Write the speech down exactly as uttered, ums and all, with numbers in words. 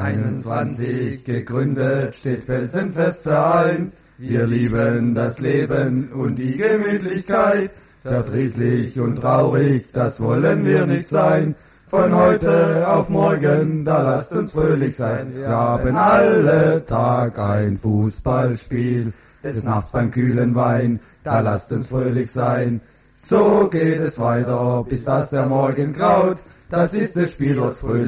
einundzwanzig gegründet, steht felsenfest vereint. Wir lieben das Leben und die Gemütlichkeit. Verdrießlich und traurig, das wollen wir nicht sein. Von heute auf morgen, da lasst uns fröhlich sein. Wir haben alle Tag ein Fußballspiel, des Nachts beim kühlen Wein, da lasst uns fröhlich sein. So geht es weiter, bis dass der Morgen graut. Das ist des Spielers fröhlich.